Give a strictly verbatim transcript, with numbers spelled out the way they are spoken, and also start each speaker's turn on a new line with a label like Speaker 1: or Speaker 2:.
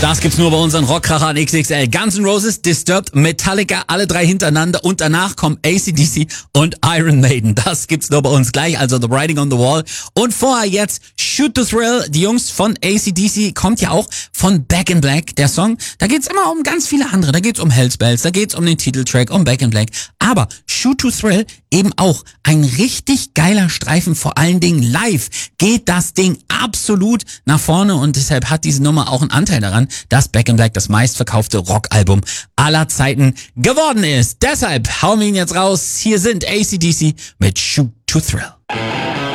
Speaker 1: Das gibt's nur bei unseren Rockkrachern X X L. Guns N' Roses, Disturbed, Metallica, alle drei hintereinander und danach kommen A C D C und Iron Maiden. Das gibt's nur bei uns gleich, also The Writing on the Wall. Und vorher jetzt Shoot to Thrill, die Jungs von A C D C, kommt ja auch von Back in Black, der Song. Da geht's immer um ganz viele andere, da geht's um Hell's Bells, da geht's um den Titeltrack, um Back in Black. Aber Shoot to Thrill eben auch ein richtig geiler Streifen, vor allen Dingen live geht das Ding absolut nach vorne und deshalb hat diese Nummer auch einen Anteil daran, dass Back in Black das meistverkaufte Rockalbum aller Zeiten geworden ist. Deshalb hauen wir ihn jetzt raus. Hier sind A C D C mit Shoot to Thrill.